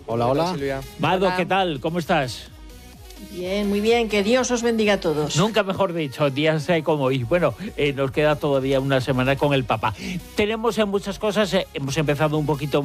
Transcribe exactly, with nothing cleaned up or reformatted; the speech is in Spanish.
Hola, hola. Silvia. Mado, Hola. ¿qué tal? ¿Cómo estás? Bien, muy bien. Que Dios os bendiga a todos. Nunca mejor dicho, días eh, como hoy. Bueno, eh, nos queda todavía una semana con el Papa. Tenemos eh, muchas cosas, eh, hemos empezado un poquito